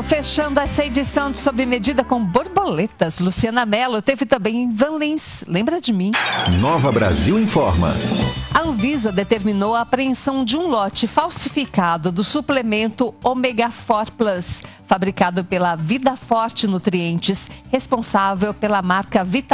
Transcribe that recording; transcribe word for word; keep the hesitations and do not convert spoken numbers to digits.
fechando essa edição de Sob Medida com borboletas. Luciana Mello, teve também Van Lins, lembra de mim? Nova Brasil informa. A Anvisa determinou a apreensão de um lote falsificado do suplemento Omega quatro Plus, fabricado pela Vida Forte Nutrientes, responsável pela marca Vita